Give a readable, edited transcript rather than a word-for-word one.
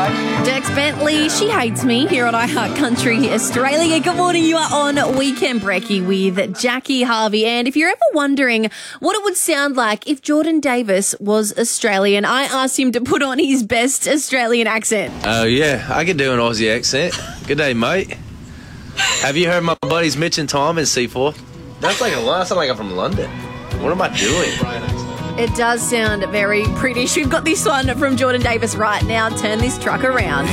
Dex Bentley, She Hates Me, here on iHeart Country Australia. Good morning, you are on Weekend Brekkie with Jackie Harvey. And if you're ever wondering what it would sound like if Jordan Davis was Australian, I asked him to put on his best Australian accent. Oh, yeah, I can do an Aussie accent. Good day, mate. Have you heard my buddies Mitch and Tom in C4? That's like I sound like I'm from London. What am I doing? It does sound very British. We've got this one from Jordan Davis right now. Turn this truck around.